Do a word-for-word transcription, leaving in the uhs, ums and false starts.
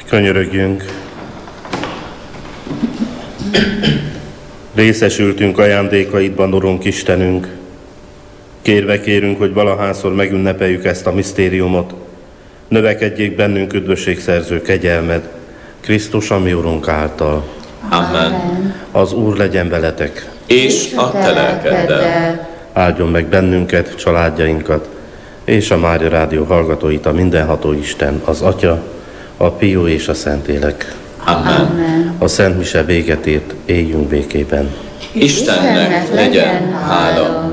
Könyörögjünk. Részesültünk ajándékaidban, Urunk Istenünk. Kérve kérünk, hogy valahányszor megünnepeljük ezt a misztériumot, növekedjék bennünk üdvösségszerző kegyelmed, Krisztus, a mi Urunk által. Amen. Az Úr legyen veletek. És a te lelkeddel. Áldjon meg bennünket, családjainkat, és a Mária Rádió hallgatóit a mindenható Isten, az Atya, a Fiú és a Szentlélek. Amen. A Szent Mise véget ért, éljünk békében. Istennek legyen hála.